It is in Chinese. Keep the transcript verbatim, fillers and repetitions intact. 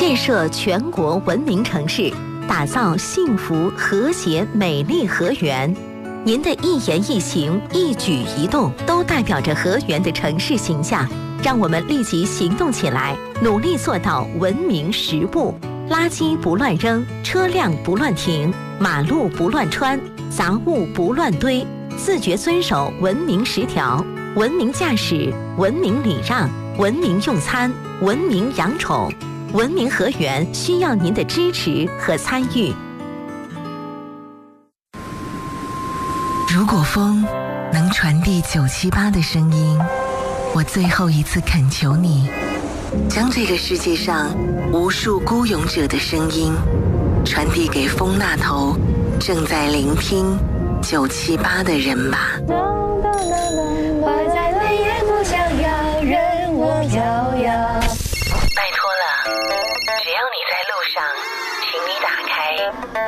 建设全国文明城市，打造幸福、和谐、美丽河源。您的一言一行、一举一动，都代表着河源的城市形象。让我们立即行动起来，努力做到文明十步：垃圾不乱扔，车辆不乱停，马路不乱穿，杂物不乱堆，自觉遵守文明十条，文明驾驶，文明礼让，文明用餐，文明养宠。文明河源需要您的支持和参与。 如果风能传递九七八的声音，我最后一次恳求你，将这个世界上无数孤勇者的声音传递给风那头正在聆听九七八的人吧。 花在泪眼不想要，任我飘摇。 拜托了，只要你在路上，请你打开